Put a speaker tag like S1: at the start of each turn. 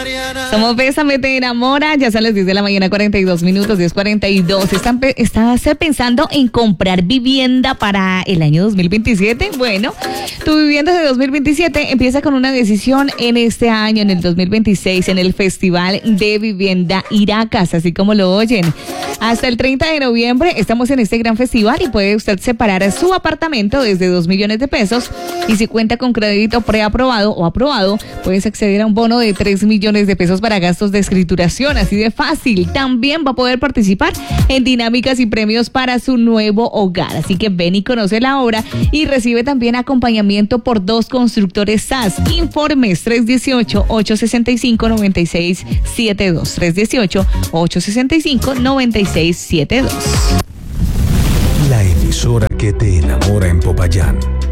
S1: Somos Bésame Te Enamora, ya son las 10 de la mañana, 42 minutos, 10:42. ¿Estás pensando en comprar vivienda para el año 2027? Bueno, tu vivienda de 2027 empieza con una decisión en este año, en el 2026, en el Festival de Vivienda Iracas, así como lo oyen. Hasta el 30 de noviembre estamos en este gran festival y puede usted separar su apartamento desde 2 millones de pesos. Y si cuenta con crédito preaprobado o aprobado, puedes acceder a un bono de 3 millones de pesos para gastos de escrituración, así de fácil. También va a poder participar en dinámicas y premios para su nuevo hogar. Así que ven y conoce la obra y recibe también acompañamiento por 2 constructores SAS. Informes 318-865-9672. 318-865-9672.
S2: La emisora que te enamora en Popayán.